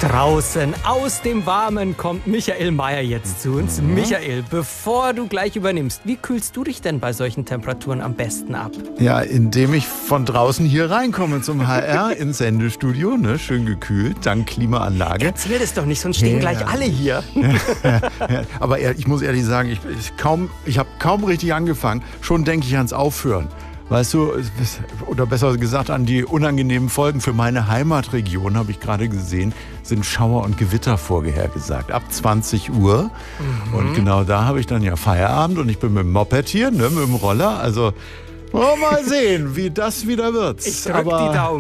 Draußen aus dem Warmen kommt Michael Mayer jetzt zu uns. Michael, bevor du gleich übernimmst, wie kühlst du dich denn bei solchen Temperaturen am besten ab? Ja, indem ich von draußen hier reinkomme zum HR ins Sendestudio, ne, schön gekühlt, dank Klimaanlage. Erzähl das doch nicht, sonst stehen gleich alle hier. Aber ich muss ehrlich sagen, ich habe kaum richtig angefangen, schon denke ich ans Aufhören. Weißt du, oder besser gesagt an die unangenehmen Folgen für meine Heimatregion, habe ich gerade gesehen, sind Schauer und Gewitter vorhergesagt. Ab 20 Uhr. Und genau da habe ich dann ja Feierabend und ich bin mit dem Moped hier, ne, mit dem Roller. Also mal sehen, wie das wieder wird. Ich drück die Daumen.